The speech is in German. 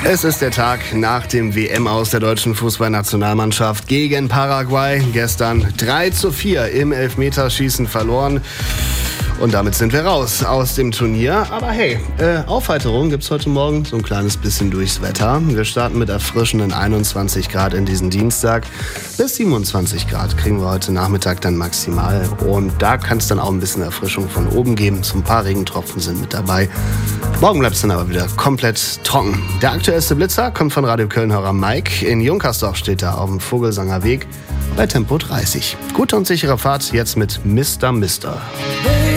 Es ist der Tag nach dem WM-Aus der deutschen Fußballnationalmannschaft gegen Paraguay. Gestern 3:4 im Elfmeterschießen verloren. Und damit sind wir raus aus dem Turnier. Aber hey, Aufheiterung gibt's heute Morgen so ein kleines bisschen durchs Wetter. Wir starten mit erfrischenden 21 Grad in diesen Dienstag. Bis 27 Grad kriegen wir heute Nachmittag dann maximal. Und da kann es dann auch ein bisschen Erfrischung von oben geben. So ein paar Regentropfen sind mit dabei. Morgen bleibt es dann aber wieder komplett trocken. Der aktuellste Blitzer kommt von Radio Köln-Hörer Mike. In Junkersdorf steht er auf dem Vogelsanger Weg bei Tempo 30. Gute und sichere Fahrt jetzt mit Mr. Mister.